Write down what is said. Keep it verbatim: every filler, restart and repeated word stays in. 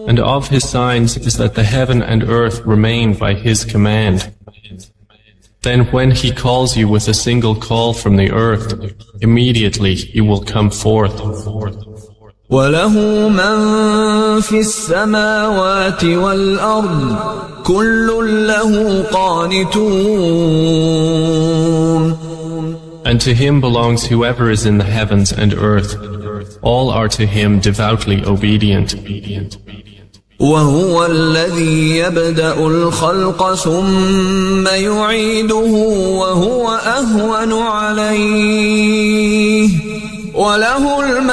And of His signs is that the heaven and earth remain by His command. Then when He calls you with a single call from the earth, immediately you will come forth. وَلَهُ مَن فِي السَّمَاوَاتِ وَالْأَرْضِ كُلٌّ لَهُ قَانِتُونَ. And to Him belongs whoever is in the heavens and earth. All are to Him devoutly obedient. وَهُوَ الَّذِي يَبْدَأُ الْخَلْقَ ثُمَّ يُعِيدُهُ وَهُوَ أَهْوَنُ عَلَيْهِ وَلَهُ